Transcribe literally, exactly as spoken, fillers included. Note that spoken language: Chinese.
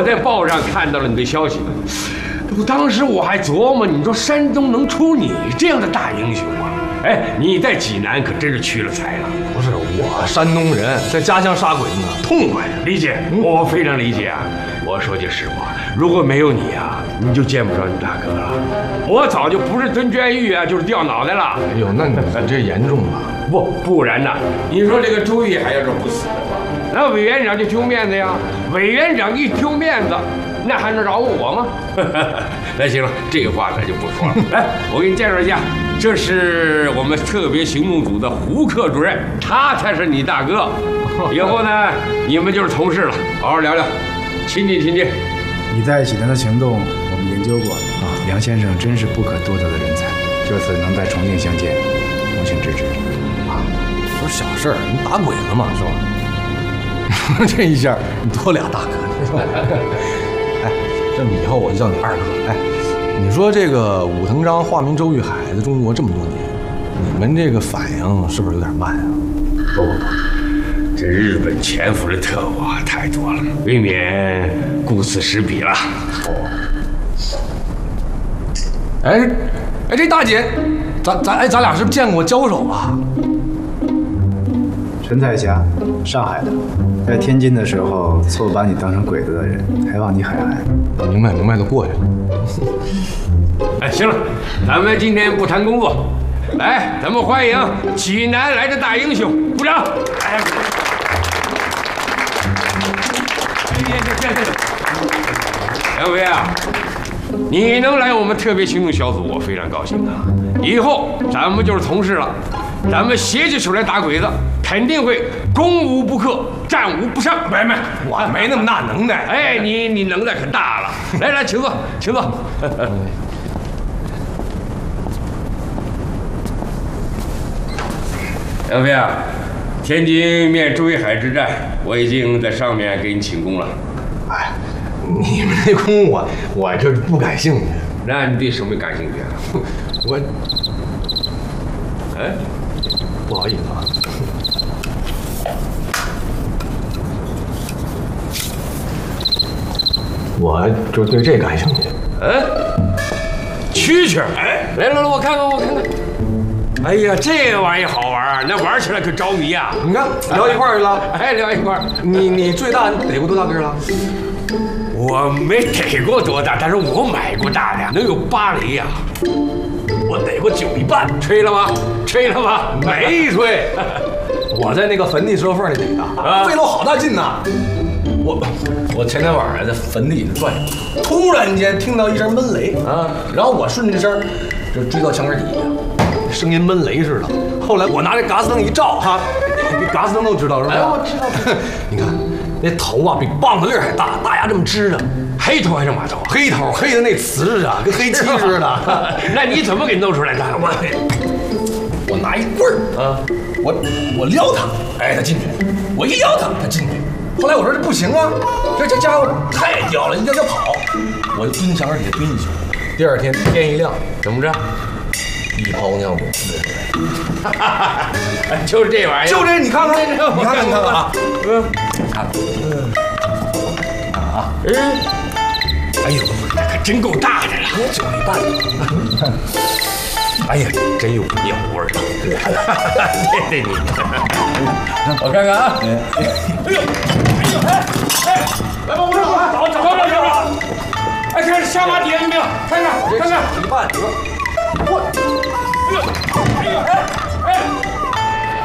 我在报上看到了你的消息，当时我还琢磨，你说山东能出你这样的大英雄吗？哎，你在济南可真是屈了才了。 不是我山东人，在家乡杀鬼子呢，痛快呀！ 理解，我非常理解啊。我说句实话，如果没有你啊，你就见不着你大哥了。我早就不是蹲监狱啊，就是掉脑袋了。 哎呦，那你这严重了。 不，不然呢？你说这个周玉海要是不死的话，那委员长就丢面子呀。委员长一丢面子，那还能饶我吗？那行了，这个话咱就不说了。来，我给你介绍一下，这是我们特别行动组的胡克主任，他才是你大哥。以后呢，你们就是同事了，好好聊聊，亲近亲近。 你在济南的行动，我们研究过啊。梁先生真是不可多得的人才，这次能在重庆相见，荣幸之至。 啊，不是小事儿，你打鬼子嘛，是吧？这一下你多俩大哥，是吧？哎，这么以后我就叫你二哥。哎，你说这个武藤章化名周玉海在中国这么多年，你们这个反应是不是有点慢啊？ 不不不，这日本潜伏的特务啊太多了，未免顾此失彼了。 哎哎，这大姐，咱咱哎咱俩是不是见过交手啊？ 陈彩霞，上海的，在天津的时候错把你当成鬼子的人，还往你海岸。 明白明白，都过去了。 哎，行了，咱们今天不谈工作，来，咱们欢迎济南来的大英雄，鼓掌！哎，杨飞啊，你能来我们特别行动小组，我非常高兴啊！以后咱们就是同事了，咱们携起手来打鬼子，肯定会攻无不克，战无不胜。没没， 我没那么大能耐。 哎，你你能耐可大了。来来，请坐，请坐。杨飞啊，天津面周玉海之战，我已经在上面给你请功了。 哎，你们那功我我这不感兴趣。 那你对什么感兴趣啊？ 我， 哎， 不好意思啊。我就对这感兴趣。 嗯，蛐蛐，哎，来来来，我看看，我看看。哎呀，这玩意好玩啊，那玩起来可着迷啊！ 你看，聊一块儿去了。 哎，聊一块儿。 你你最大逮过多大个了？ 我没逮过多大，但是我买过大的，能有八厘呀。 我逮过九一半。 吹了吗？吹了吗？ 没吹。我在那个坟地石头缝里逮的，啊，费了我好大劲呐。我我前天晚上在坟地里转悠，突然间听到一声闷雷啊，然后我顺着这声就追到墙根底下，声音闷雷似的。后来我拿这嘎斯灯一照，哈，你嘎斯灯都知道是吧？哎，我知道。你看那头啊，比棒子粒还大，大牙这么支着， 黑头还是马头？ 黑头，黑的那瓷啊，跟黑漆似的。 那你怎么给弄出来的？我我拿一棍儿啊，我我撩他，哎，他进去；我一撩他，他进去。后来我说这不行啊，这这家伙太屌了，一叫他跑，我就蹲墙上底下蹲一宿。第二天天一亮， 怎么着？ 一泡尿不就是这玩意儿， 就这，你看看，你看看，你看看啊，嗯，看，嗯，啊， 嗯，哎呦，这可真够大的了， 九一半。 哎呀，真有尿味儿！对对，你，我看看啊！哎呦，哎呦，哎哎，来吧，我找找找找找找！哎，看下巴底下有没有？看看看看， 一半，你说。